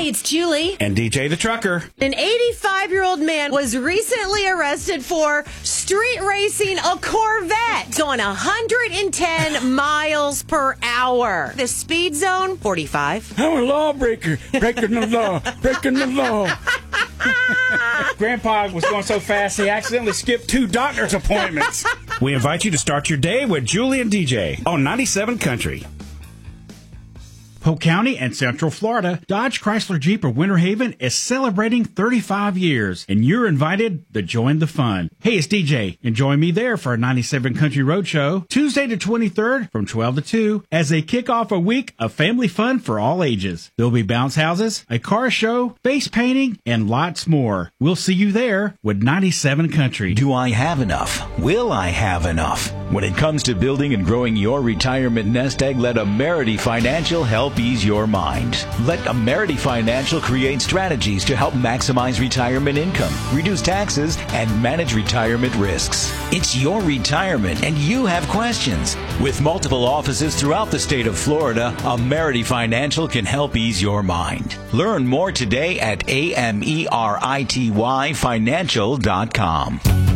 it's Julie. And DJ the Trucker. An 85-year-old man was recently arrested for street racing a Corvette going 110 miles per hour. The speed zone, 45. I'm a lawbreaker. Breaking the law. Breaking the law. Grandpa was going so fast he accidentally skipped 2 doctor's appointments. We invite you to start your day with Julie and DJ on 97 Country. Polk County and Central Florida, Dodge Chrysler Jeep of Winter Haven is celebrating 35 years, and you're invited to join the fun. Hey, it's DJ, and join me there for a 97 Country Roadshow, Tuesday the 23rd from 12 to 2, as they kick off a week of family fun for all ages. There'll be bounce houses, a car show, face painting, and lots more. We'll see you there with 97 Country. Do I have enough? Will I have enough? When it comes to building and growing your retirement nest egg, let Amerity Financial help ease your mind. Let Amerity Financial create strategies to help maximize retirement income, reduce taxes, and manage retirement risks. It's your retirement, and you have questions. With multiple offices throughout the state of Florida, Amerity Financial can help ease your mind. Learn more today at AMERITYfinancial.com.